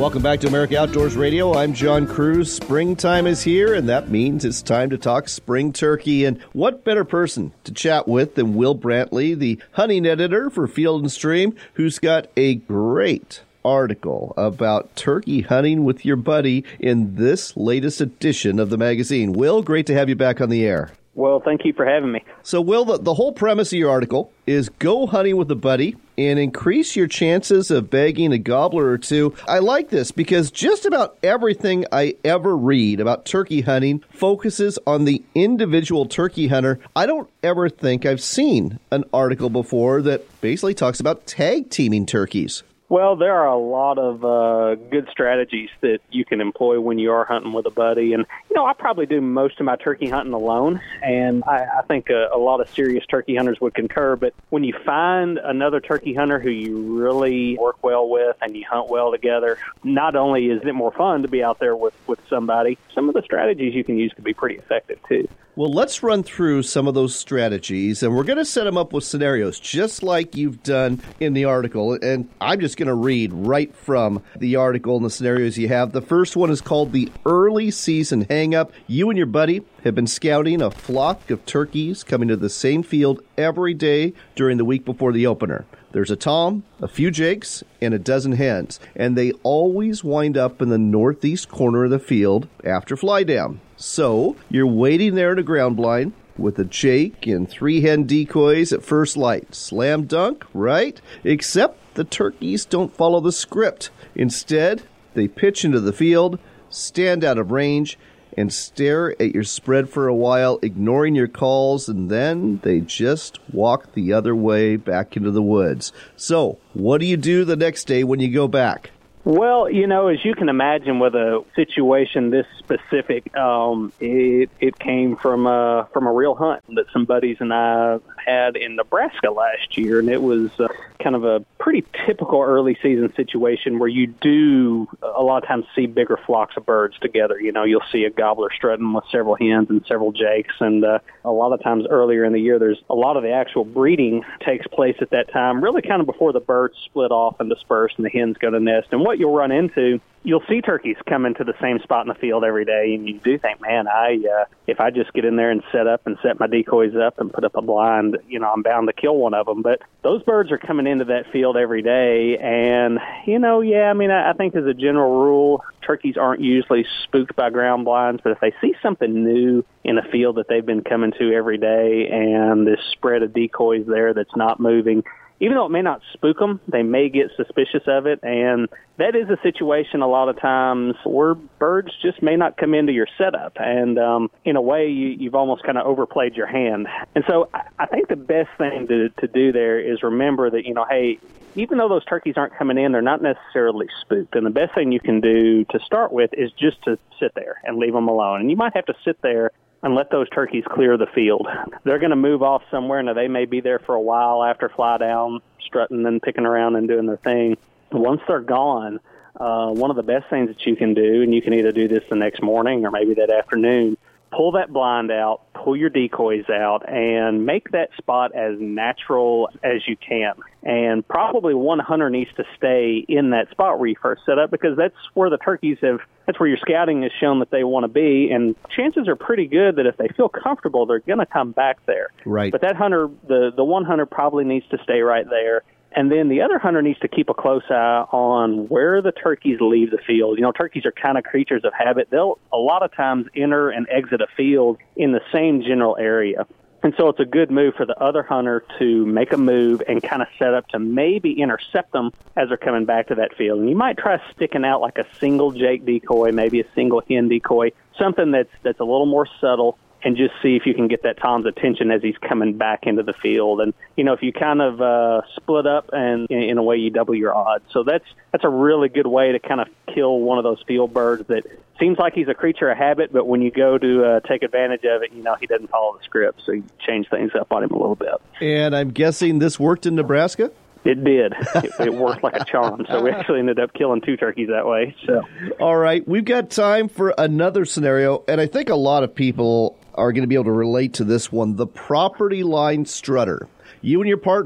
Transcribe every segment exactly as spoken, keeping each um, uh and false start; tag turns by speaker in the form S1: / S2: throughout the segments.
S1: Welcome back to America Outdoors Radio. I'm John Cruz. Springtime is here, and that means it's time to talk spring turkey. And what better person to chat with than Will Brantley, the hunting editor for Field and Stream, who's got a great article about turkey hunting with your buddy in this latest edition of the magazine. Will, great to have you back on the air.
S2: Well, thank you for having me.
S1: So, Will, the, the whole premise of your article is go hunting with a buddy and increase your chances of bagging a gobbler or two. I like this because just about everything I ever read about turkey hunting focuses on the individual turkey hunter. I don't ever think I've seen an article before that basically talks about tag teaming turkeys.
S2: Well, there are a lot of uh, good strategies that you can employ when you are hunting with a buddy. And, you know, I probably do most of my turkey hunting alone, and I, I think a, a lot of serious turkey hunters would concur. But when you find another turkey hunter who you really work well with and you hunt well together, not only is it more fun to be out there with, with somebody, some of the strategies you can use can be pretty effective, too.
S1: Well, let's run through some of those strategies, and we're going to set them up with scenarios, just like you've done in the article. And I'm just going to read right from the article and the scenarios you have. The first one is called the early season hang-up. You and your buddy have been scouting a flock of turkeys coming to the same field every day during the week before the opener. There's a tom, a few jakes, and a dozen hens, and they always wind up in the northeast corner of the field after fly down. So you're waiting there in a ground blind with a jake and three hen decoys at first light. Slam dunk, right? Except the turkeys don't follow the script. Instead, they pitch into the field, stand out of range, and stare at your spread for a while, ignoring your calls, and then they just walk the other way back into the woods. So, what do you do the next day when you go back?
S2: Well, you know, as you can imagine with a situation this specific, um, it it came from a, from a real hunt that some buddies and I had in Nebraska last year, and it was uh, kind of a pretty typical early season situation where you do a lot of times see bigger flocks of birds together. You know, you'll see a gobbler strutting with several hens and several jakes, and uh, a lot of times earlier in the year, there's a lot of the actual breeding takes place at that time, really kind of before the birds split off and disperse and the hens go to nest. And what you'll run into, you'll see turkeys come into the same spot in the field every day, and you do think, man, I uh, if I just get in there and set up and set my decoys up and put up a blind, you know, I'm bound to kill one of them. But those birds are coming into that field every day, and, you know, yeah, I mean, I, I think as a general rule, turkeys aren't usually spooked by ground blinds, but if they see something new in a field that they've been coming to every day and this spread of decoys there that's not moving, even though it may not spook them, they may get suspicious of it, and that is a situation a lot of times where birds just may not come into your setup, and um, in a way, you, you've almost kind of overplayed your hand. And so I, I think the best thing to, to do there is remember that, you know, hey, even though those turkeys aren't coming in, they're not necessarily spooked, and the best thing you can do to start with is just to sit there and leave them alone. And you might have to sit there and let those turkeys clear the field. They're going to move off somewhere. Now, they may be there for a while after fly down, strutting and picking around and doing their thing. Once they're gone, uh, one of the best things that you can do, and you can either do this the next morning or maybe that afternoon, pull that blind out, pull your decoys out, and make that spot as natural as you can. And probably one hunter needs to stay in that spot where you first set up, because that's where the turkeys have, that's where your scouting has shown that they want to be. And chances are pretty good that if they feel comfortable, they're going to come back there.
S1: Right.
S2: But that hunter, the, the one hunter probably needs to stay right there. And then the other hunter needs to keep a close eye on where the turkeys leave the field. You know, turkeys are kind of creatures of habit. They'll a lot of times enter and exit a field in the same general area. And so it's a good move for the other hunter to make a move and kind of set up to maybe intercept them as they're coming back to that field. And you might try sticking out like a single jake decoy, maybe a single hen decoy, something that's that's a little more subtle, and just see if you can get that tom's attention as he's coming back into the field. And, you know, if you kind of uh, split up, and in, in a way you double your odds. So that's that's a really good way to kind of kill one of those field birds that seems like he's a creature of habit, but when you go to uh, take advantage of it, you know, he doesn't follow the script, so you change things up on him a little bit.
S1: And I'm guessing this worked in Nebraska?
S2: It did. It, it worked like a charm. So we actually ended up killing two turkeys that way. So,
S1: all right, we've got time for another scenario, and I think a lot of people are going to be able to relate to this one. The property line strutter. You and your partner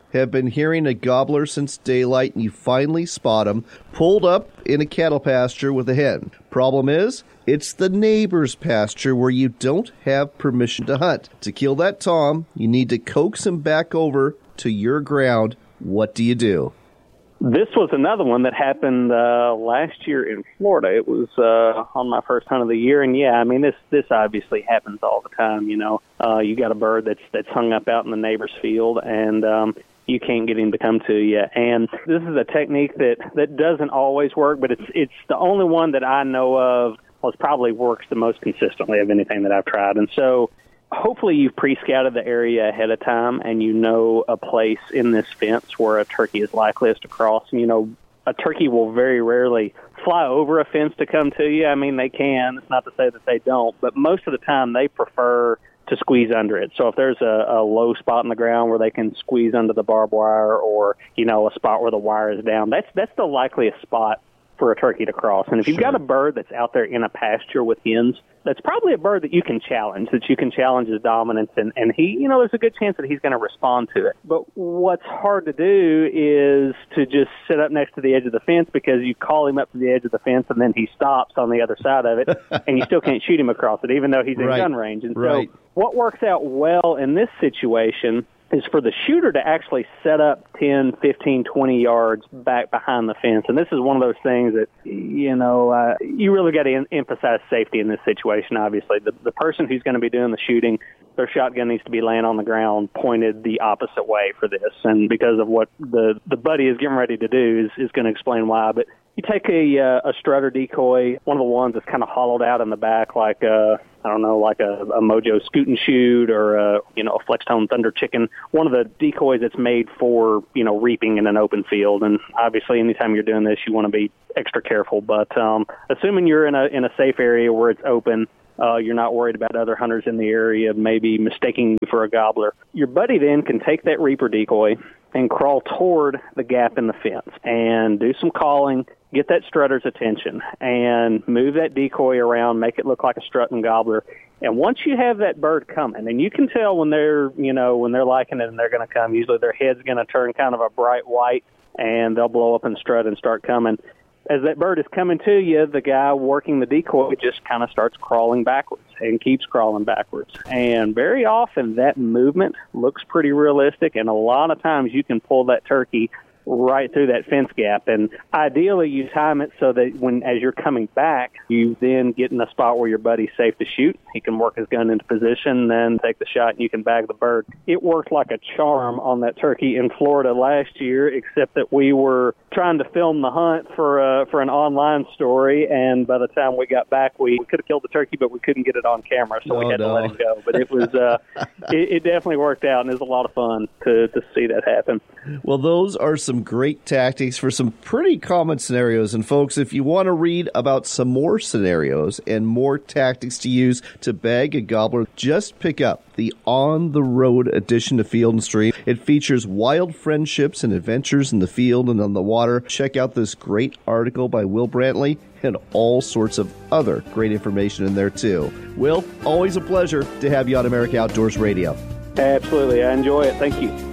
S1: have been hearing a gobbler since daylight, and you finally spot him pulled up in a cattle pasture with a hen. Problem is, it's the neighbor's pasture where you don't have permission to hunt. To kill that tom, you need to coax him back over to your ground. What do you do?
S2: This was another one that happened uh, last year in Florida. It was uh, on my first hunt of the year, and yeah, I mean this this obviously happens all the time. You know, uh, you got a bird that's that's hung up out in the neighbor's field, and um, you can't get him to come to you. And this is a technique that that doesn't always work, but it's it's the only one that I know of. Well, it probably works the most consistently of anything that I've tried, and so. Hopefully you've pre-scouted the area ahead of time and you know a place in this fence where a turkey is likeliest to cross. And, you know, a turkey will very rarely fly over a fence to come to you. I mean, they can. It's not to say that they don't. But most of the time they prefer to squeeze under it. So if there's a, a low spot in the ground where they can squeeze under the barbed wire or, you know, a spot where the wire is down, that's that's the likeliest spot for a turkey to cross. And if you've got a bird that's out there in a pasture with hens, that's probably a bird that you can challenge, that you can challenge his dominance, and, and he, you know, there's a good chance that he's going to respond to it. But what's hard to do is to just sit up next to the edge of the fence because you call him up to the edge of the fence and then he stops on the other side of it and you still can't shoot him across it, even though he's in
S1: right.
S2: gun range. And
S1: right.
S2: so what works out well in this situation is for the shooter to actually set up ten, fifteen, twenty yards back behind the fence. And this is one of those things that, you know, uh, you really got to em- emphasize safety in this situation, obviously. The, the person who's going to be doing the shooting, their shotgun needs to be laying on the ground pointed the opposite way for this. And because of what the, the buddy is getting ready to do is, is going to explain why. But you take a, uh, a strutter decoy, one of the ones that's kind of hollowed out in the back like a, I don't know, like a, a Mojo Scoot and Shoot or, a, you know, a Flextone Thunder Chicken, one of the decoys that's made for, you know, reaping in an open field. And obviously anytime you're doing this, you want to be extra careful. But um, assuming you're in a in a safe area where it's open, uh, you're not worried about other hunters in the area maybe mistaking you for a gobbler. Your buddy then can take that reaper decoy and crawl toward the gap in the fence and do some calling, get that strutter's attention, and move that decoy around, make it look like a strutting gobbler. And once you have that bird coming, and you can tell when they're, you know, when they're liking it and they're going to come, usually their head's going to turn kind of a bright white, and they'll blow up and strut and start coming. As that bird is coming to you, the guy working the decoy just kind of starts crawling backwards and keeps crawling backwards. And very often that movement looks pretty realistic, and a lot of times you can pull that turkey right through that fence gap. And ideally you time it so that when, as you're coming back, you then get in a spot where your buddy's safe to shoot. He can work his gun into position, then take the shot, and you can bag the bird. It worked like a charm on that turkey in Florida last year, except that we were trying to film the hunt for uh, for an online story, and by the time we got back, we, we could have killed the turkey, but we couldn't get it on camera, so
S1: oh,
S2: we had
S1: no.
S2: to let it go. But it was uh, it, it definitely worked out, and it was a lot of fun to, to see that happen.
S1: Well, those are some great tactics for some pretty common scenarios. And folks, if you want to read about some more scenarios and more tactics to use to bag a gobbler, just pick up the On the Road edition of Field and Stream. It features wild friendships and adventures in the field and on the water. Check out this great article by Will Brantley and all sorts of other great information in there too. Will, always a pleasure to have you on America Outdoors Radio.
S2: Absolutely. I enjoy it. Thank you.